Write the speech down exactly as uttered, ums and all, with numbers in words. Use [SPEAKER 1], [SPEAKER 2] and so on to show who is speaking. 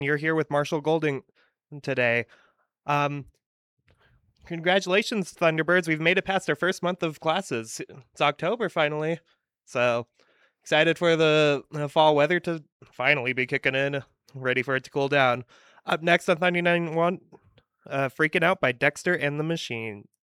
[SPEAKER 1] You're here with Marshall Golding today. Um, Congratulations, Thunderbirds. We've made it past our first month of classes. It's October finally. So excited for the uh, fall weather to finally be kicking in. Ready for it to cool down. Up next on ninety-nine point one, uh, Freaking Out by Dexter and the Machine.